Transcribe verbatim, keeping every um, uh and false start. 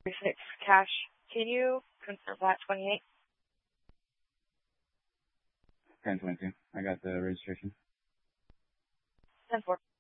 six cash. Can you confirm flat twenty-eight? ten twenty-two. I got the registration. ten four.